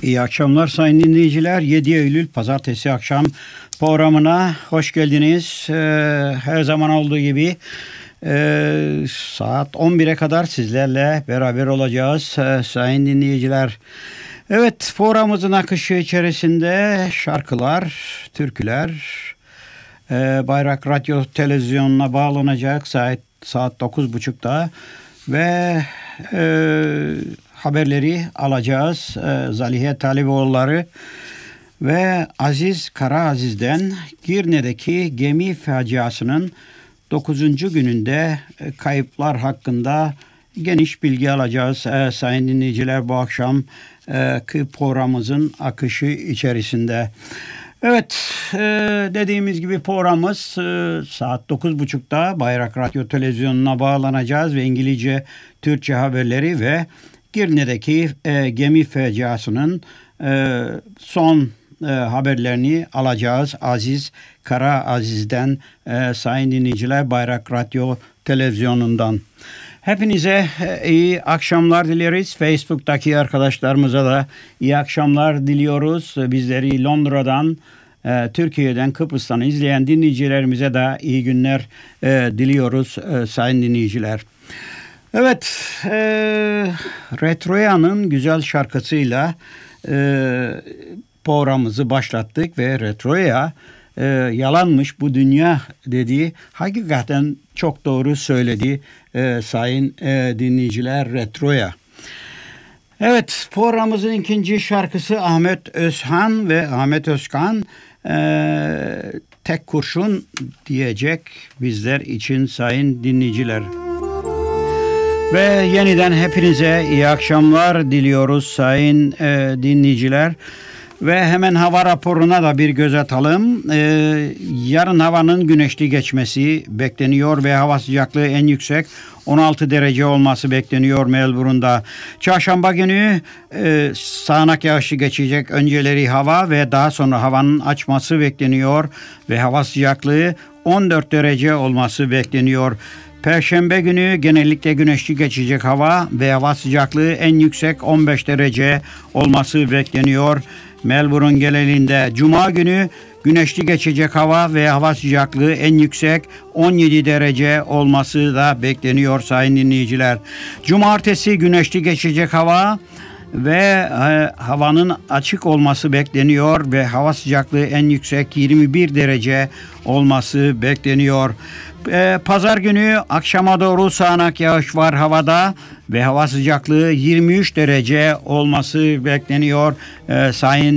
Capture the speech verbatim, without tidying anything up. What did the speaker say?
İyi akşamlar sayın dinleyiciler. yedi Eylül Pazartesi akşam programına hoş geldiniz. Ee, her zaman olduğu gibi e, saat on bire kadar sizlerle beraber olacağız e, sayın dinleyiciler. Evet, programımızın akışı içerisinde şarkılar, türküler, e, Bayrak Radyo Televizyonu'na bağlanacak saat saat dokuz buçukta ve e, haberleri alacağız. E, Zalihe Taliboğulları ve Aziz Karaaziz'den Girne'deki gemi faciasının dokuzuncu gününde e, kayıplar hakkında geniş bilgi alacağız. E, sayın dinleyiciler, bu akşam e, programımızın akışı içerisinde. Evet, e, dediğimiz gibi programımız e, saat dokuz buçukta Bayrak Radyo Televizyonu'na bağlanacağız ve İngilizce, Türkçe haberleri ve Girne'deki e, gemi faciasının e, son e, haberlerini alacağız. Aziz Karaaziz'den e, sayın dinleyiciler, Bayrak Radyo Televizyonu'ndan. Hepinize iyi akşamlar dileriz. Facebook'taki arkadaşlarımıza da iyi akşamlar diliyoruz. Bizleri Londra'dan, e, Türkiye'den, Kıbrıs'tan izleyen dinleyicilerimize de iyi günler e, diliyoruz e, sayın dinleyiciler. Evet, e, Retroya'nın güzel şarkısıyla e, programımızı başlattık ve Retroya e, yalanmış bu dünya dediği hakikaten çok doğru söyledi e, sayın e, dinleyiciler, Retroya. Evet, programımızın ikinci şarkısı Ahmet Özhan ve Ahmet Özkan e, tek kurşun diyecek bizler için sayın dinleyiciler. Ve yeniden hepinize iyi akşamlar diliyoruz sayın e, dinleyiciler. Ve hemen hava raporuna da bir göz atalım. Ee, yarın havanın güneşli geçmesi bekleniyor ve hava sıcaklığı en yüksek on altı derece olması bekleniyor Melbourne'da. Çarşamba günü e, sağanak yağışlı geçecek önceleri hava ve daha sonra havanın açması bekleniyor ve hava sıcaklığı on dört derece olması bekleniyor. Perşembe günü genellikle güneşli geçecek hava ve hava sıcaklığı en yüksek on beş derece olması bekleniyor Melbourne genelinde. Cuma günü güneşli geçecek hava ve hava sıcaklığı en yüksek on yedi derece olması da bekleniyor sayın dinleyiciler. Cumartesi güneşli geçecek hava ve e, havanın açık olması bekleniyor ve hava sıcaklığı en yüksek yirmi bir derece olması bekleniyor. E, Pazar günü akşama doğru sağanak yağış var havada ve hava sıcaklığı yirmi üç derece olması bekleniyor e, sayın